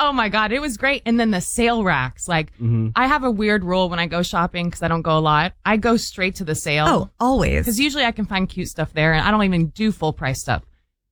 Oh my God, it was great. And then the sale racks. Like, I have a weird rule when I go shopping because I don't go a lot. I go straight to the sale. Oh, always. Because usually I can find cute stuff there and I don't even do full price stuff.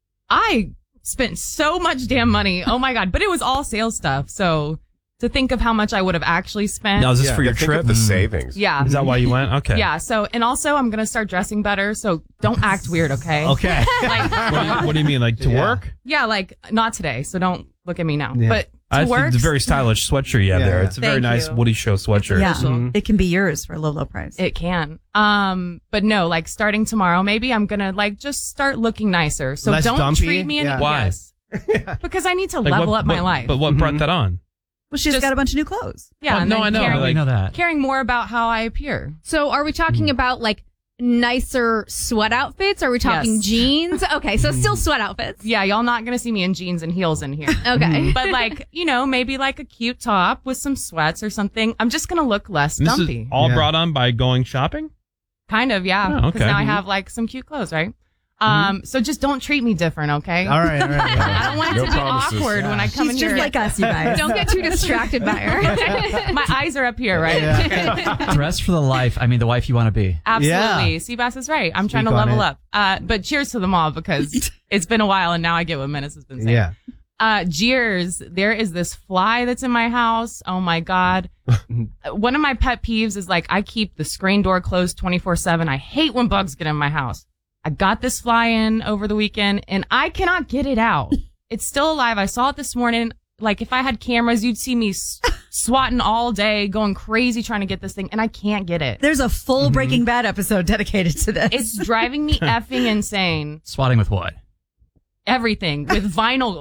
I spent so much damn money. Oh my God. But it was all sale stuff. So to think of how much I would have actually spent. Now, is this for your trip? The savings. Yeah. Is that why you went? Okay. Yeah. So, and also I'm going to start dressing better. So don't act weird. Okay. Okay. What do you mean? Like to work? Yeah. Like not today. So don't look at me now, Yeah. but I to think work. it's a very stylish sweatshirt you have there. Yeah. It's a very Thank nice you. Woody Show sweatshirt. Yeah, it can be yours for a low price. It can. But no, like starting tomorrow, maybe I'm going to like just start looking nicer. So Less don't dumpy? treat me Yeah. Why? Yes. Because I need to Like, level what- up my what- life. But what brought that on? Well, she's Just- got a bunch of new clothes. Yeah. Oh, and no, then I know. Caring, Like- know that. caring more about how I appear. So are we talking about like nicer sweat outfits? Are we talking Yes. jeans? Okay, so still sweat outfits. Yeah. Y'all not going to see me in jeans and heels in here. Okay. But like, maybe like a cute top with some sweats or something. I'm just going to look less This is dumpy. all Yeah. brought on by going shopping? Kind of. Yeah. Oh, Because okay. now I have like some cute clothes, right? So just don't treat me different. Okay. All right. I don't want it No to be promises. awkward when I come She's in just here. like us, you guys. Don't get too distracted by her. My eyes are up here, right? Dress for the life. I mean, the wife you want to be. Absolutely. Seabass is right. I'm trying to Speak on level it. up. But cheers to them all because it's been a while and now I get what Menace has been saying. Yeah. Jeers, there is this fly that's in my house. Oh my God. One of my pet peeves is like I keep the screen door closed 24/7. I hate when bugs get in my house. I got this fly in over the weekend and I cannot get it out. It's still alive. I saw it this morning. Like if I had cameras, you'd see me swatting all day, going crazy trying to get this thing and I can't get it. There's a full Breaking Bad episode dedicated to this. It's driving me effing insane. Swatting with what? Everything with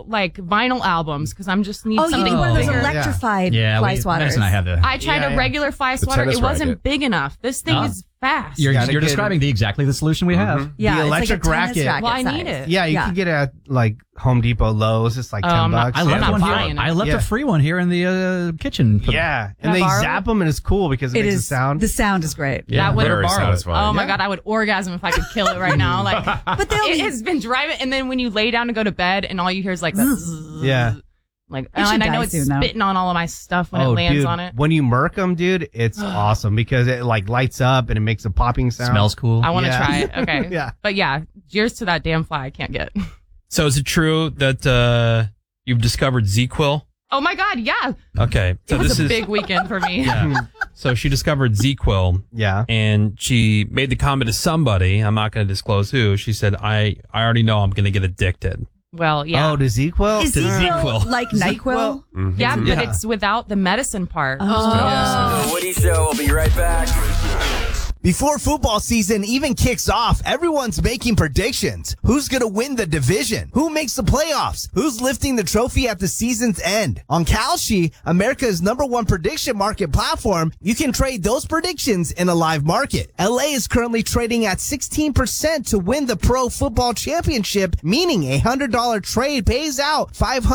vinyl albums because I'm just need you something need one of those bigger. electrified fly swatters. Madison and I have the. I tried a regular fly swatter. tennis It wasn't racket. big enough. This thing Oh. is fast. You're Gotta get describing exactly the solution we have. Yeah, The it's electric like a tennis racket. Well, I size. need it. Yeah, you can get it at like Home Depot, Lowe's. It's like $10. I'm not- I I'm left not one buying here. it. I left Yeah. a free one here in the kitchen. Yeah, Can I and they borrow zap them, and it's cool because it It makes a is. sound. The sound is great. Yeah, That would Very borrow it. satisfying. Oh my God, I would orgasm if I could kill it right now. Like, But they'll it be- has been driving, and then when you lay down to go to bed, and all you hear is like, Yeah. like, It should and I die know it's soon, though. spitting on all of my stuff when it lands dude, on it. when you murk them, dude, it's awesome because it like lights up and it makes a popping sound. Smells cool. I want to Yeah. try it. Okay. Yeah. But yeah, cheers to that damn fly I can't get. So is it true that you've discovered ZQuil? Oh my God, yeah. Okay. So It was this a is big weekend for me. Yeah. So she discovered ZQuil. Yeah. And she made the comment to somebody, I'm not going to disclose who. She said, I already know I'm going to get addicted. Well, yeah. Oh, to ZQuil? Is To ZQuil ZQuil. like NyQuil? Yeah, but Yeah. it's without the medicine part. The Woody Show will be right back. Before football season even kicks off, everyone's making predictions. Who's going to win the division? Who makes the playoffs? Who's lifting the trophy at the season's end? On Kalshi, America's #1 prediction market platform, you can trade those predictions in a live market. LA is currently trading at 16% to win the Pro Football Championship, meaning a $100 trade pays out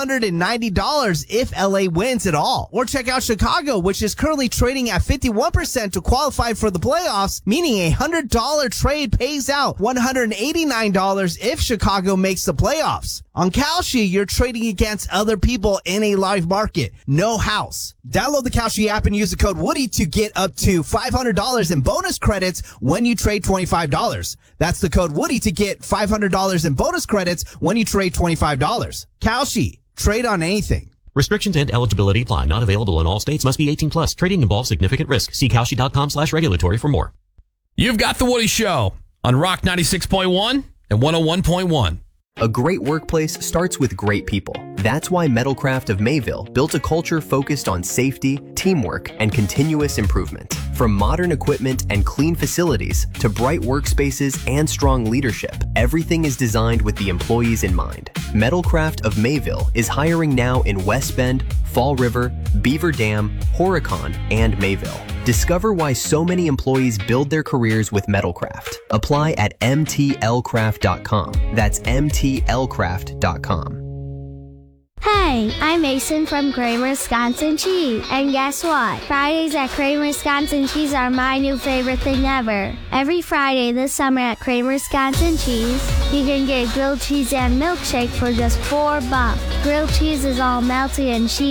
$590 if LA wins it all. Or check out Chicago, which is currently trading at 51% to qualify for the playoffs, meaning a $100 trade pays out $189 if Chicago makes the playoffs. On Kalshi, you're trading against other people in a live market. No house. Download the Kalshi app and use the code Woody to get up to $500 in bonus credits when you trade $25. That's the code Woody to get $500 in bonus credits when you trade $25. Kalshi. Trade on anything. Restrictions and eligibility apply. Not available in all states. Must be 18 plus. Trading involves significant risk. See Kalshi.com/regulatory for more. You've got The Woody Show on Rock 96.1 and 101.1. A great workplace starts with great people. That's why Metalcraft of Mayville built a culture focused on safety, teamwork, and continuous improvement. From modern equipment and clean facilities to bright workspaces and strong leadership, everything is designed with the employees in mind. Metalcraft of Mayville is hiring now in West Bend, Fall River, Beaver Dam, Horicon, and Mayville. Discover why so many employees build their careers with Metalcraft. Apply at mtlcraft.com. That's mtlcraft.com. Hey, I'm Mason from Kramer Wisconsin Cheese. And guess what? Fridays at Kramer Wisconsin Cheese are my new favorite thing ever. Every Friday this summer at Kramer Wisconsin Cheese, you can get grilled cheese and milkshake for just $4. Grilled cheese is all melty and cheesy.